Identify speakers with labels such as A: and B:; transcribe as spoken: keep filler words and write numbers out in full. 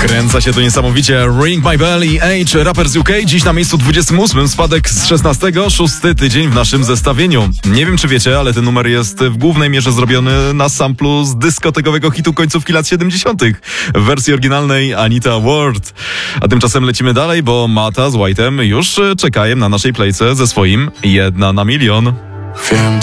A: Kręca się to niesamowicie. Ring My Bell i Age, raper z U K, dziś na miejscu dwudziestym ósmym, spadek z szesnastego, szósty tydzień w naszym zestawieniu. Nie wiem, czy wiecie, ale ten numer jest w głównej mierze zrobiony na samplu z dyskotekowego hitu końcówki lat siedemdziesiątych. W wersji oryginalnej Anita Ward. A tymczasem lecimy dalej, bo Mata z White'em już czekają na naszej playce ze swoim Jedna na milion.
B: Wiem.